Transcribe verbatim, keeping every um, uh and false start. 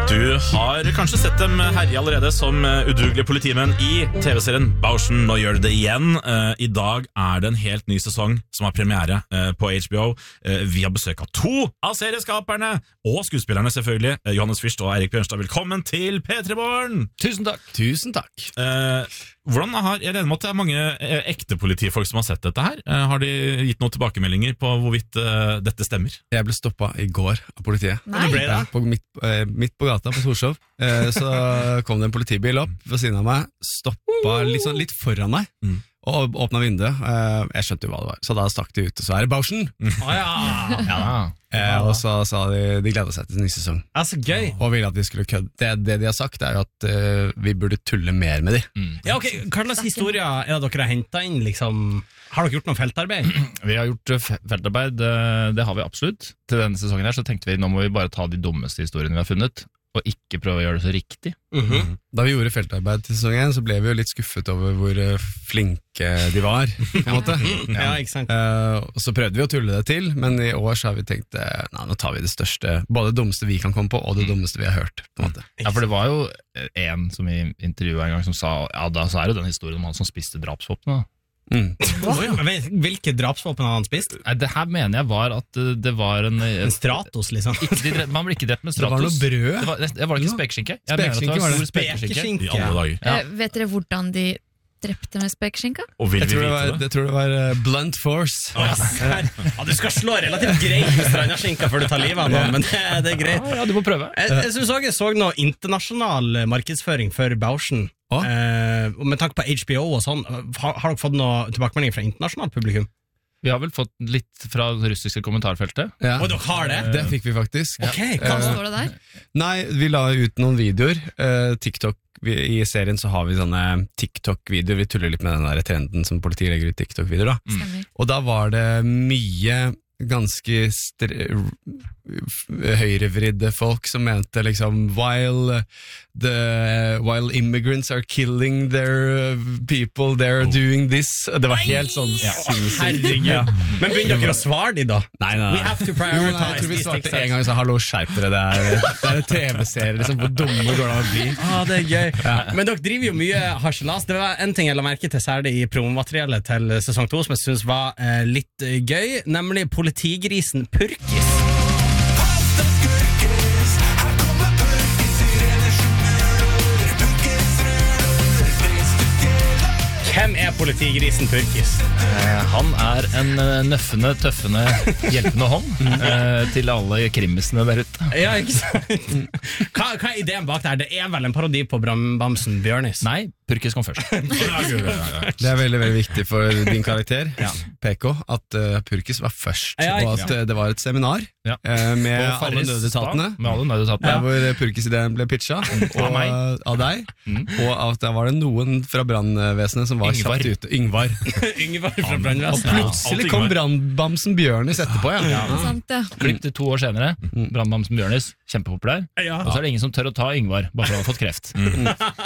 Du har kanskje sett dem herje allerede som udugelige politimenn i T V-serien Bauschen, nå gjør det det igjen. I dag er det en helt ny sesong som har premiere på H B O. Vi har besøk av to av serieskaperne, og skuespillerne selvfølgelig, Johannes Fyrst og Eirik Bjørnstad. Velkommen til P tre Morgen! Tusen takk. Tusen takk. Hvordan har, jeg regner med at det er mange ekte politifolk som har sett dette her. Har de gitt noen tilbakemeldinger på hvorvidt dette stemmer? Jeg ble stoppet i går av politiet. Nei. Ble det? Ja, på midt, midt på gata på Torshov. Så kom det en politibil opp ved siden av meg, stoppet litt, sånn, litt foran meg, mm. og åpnet vinduet. Jeg skjønte jo hva det var, så da stakk de ut, og så er det Bauschen! Å ja! Ja da. Eh, og så sa de de gleder seg til ny sesong. Ja, så gøy. Og ville at vi skulle kødde. Det, det de har sagt er jo at uh, vi burde tulle mer med de. Mm. Ja, ok. Hva slags historier er det dere har hentet inn, liksom? Har dere gjort noe feltarbeid? Vi har gjort feltarbeid, det har vi absolutt. Til denne sesongen her så tenkte vi, nå må vi bare ta de dummeste historiene vi har funnet, og ikke prøve å gjøre det så riktig. Mm-hmm. Da vi gjorde feltarbeid til sesong én, så ble vi jo litt skuffet over hvor flinke de var, på en måte. Ja, ikke sant. Uh, og så prøvde vi å tulle det til, men i år så har vi tenkt, nei, nå tar vi det største, både det dummeste vi kan komme på, og det dummeste vi har hørt, på en måte. Ja, for det var jo en som i intervjuet en gang som sa, ja, da så er det den historien om han som spiste drapsvåpen, da. Mm. Hvilke drapsvåpen hadde han spist? Nei, det her mener jeg var at det var en En Stratos, liksom. ikke, de, man ble ikke drept med Stratos. Det var noe brød. Det var, det var ikke spekeskinke. Jeg mener at det Spekeskinke var var stor spekeskinke. Spekeskinke. I alle dager. Ja. Eh, vet dere hvordan de drepte med spekeskinka? Og vil Jeg vi tror det vite var, det? jeg tror det var uh, blunt force. Å, ja, ja, du skal slå relativt greit med strandaskinka før du tar livet av noen, men det, det er greit. Ja, du må prøve. Jeg, jeg synes også jeg så noe internasjonal markedsføring for Bauschen. Å? Eh, med tanke på H B O og sånn, har, har dere fått noe tilbakemelding fra internasjonalt publikum? Vi har vel fått litt fra det russiske kommentarfeltet. Ja. Og dere har det? Det fikk vi faktisk. Ok, Hva hva står det der? Nei, vi la ut noen videoer. Uh, TikTok, vi, I serien så har vi sånne TikTok-videoer. Vi tuller litt med den der trenden som politiet legger ut TikTok-videoer da. Stemmer. Og da var det mye ganske stre- høyrevridde folk som mente liksom while the while immigrants are killing their people, they're oh. doing this. Det var helt sånn ja. sinnssykt. Herregud. Ja. Men begynner dere å svare de da? Nei, nei, nei. We have to Jo, prioritize. nei, jeg tror vi these svarte things. en gang og sa hallo, skjerp dere, det er, det er en T V-serie, liksom, hvor dumme går det an å bli? Ah, det er gøy. Ja. Men dere driver jo mye harselas. Det var en ting jeg la merke til særlig i promomaterialet til sesong to som jeg synes var eh, litt eh, gøy, nemlig politigrisen Purkis. Hvem er politigrisen Purkis? Eh, han er en eh, nøffende, tøffende, hjelpende hånd eh, til alle krimisene der ute. Ja, ikke sant? Hva, hva er ideen bak det her? Det er vel en parodi på Brambamsen Bjørnis? Nei, Purkis kom først. Det er veldig, veldig viktig for din karakter, Ja. P K, at uh, Purkis var først, Ja, ikke og at uh, det var et seminar Ja. uh, med På alle Farris nødetatene, spa, Med alle nødetatene. der hvor Purkis-ideen ble pitcha, og Av meg. uh, av deg, Mm. og at da var det noen fra brannvesenet som var Yngvar. kjapt ute. Yngvar. Yngvar fra Og Brannvesenet. plutselig kom brannbamsen Bjørnis etterpå, ja. ja. Sant, ja. Klipp til to år senere. Brannbamsen Bjørnis, kjempepopulær. Ja. Og så er det ingen som tør å ta Yngvar, bare for han har fått kreft.